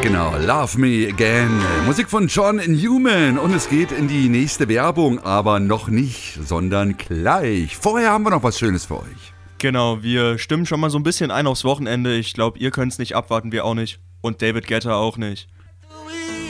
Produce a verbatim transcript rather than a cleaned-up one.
Genau, Love Me Again. Musik von John Newman und es geht in die nächste Werbung, aber noch nicht, sondern gleich. Vorher haben wir noch was Schönes für euch. Genau, wir stimmen schon mal so ein bisschen ein aufs Wochenende. Ich glaube, ihr könnt es nicht abwarten, wir auch nicht. Und David Guetta auch nicht.